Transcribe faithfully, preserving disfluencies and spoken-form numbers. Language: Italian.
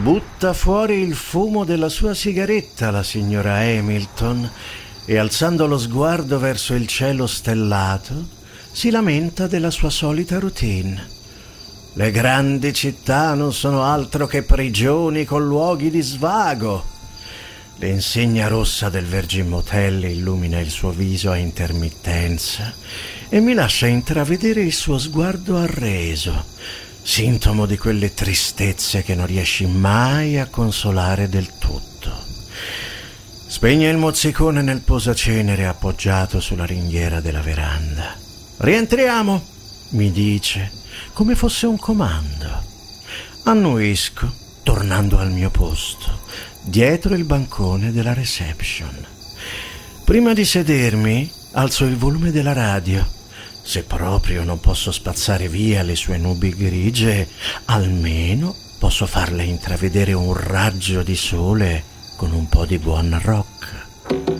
Butta fuori il fumo della sua sigaretta la signora Hamilton e, alzando lo sguardo verso il cielo stellato, si lamenta della sua solita routine. Le grandi città non sono altro che prigioni con luoghi di svago. L'insegna rossa del Virgin Motel illumina il suo viso a intermittenza e mi lascia intravedere il suo sguardo arreso, sintomo di quelle tristezze che non riesci mai a consolare del tutto. Spegne il mozzicone nel posacenere appoggiato sulla ringhiera della veranda. «Rientriamo», mi dice, come fosse un comando. Annuisco, tornando al mio posto, dietro il bancone della reception. Prima di sedermi, alzo il volume della radio. Se proprio non posso spazzare via le sue nubi grigie, almeno posso farle intravedere un raggio di sole con un po' di buon rock.